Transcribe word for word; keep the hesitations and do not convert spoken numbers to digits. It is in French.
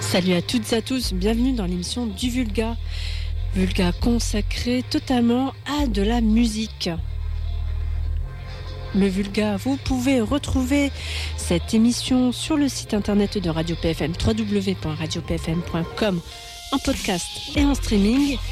Salut à toutes et à tous, bienvenue dans l'émission du Vulga. Vulga consacré totalement à de la musique. Le Vulga, vous pouvez retrouver cette émission sur le site internet de Radio P F M, w w w point radio p f m point com, en podcast et en streaming.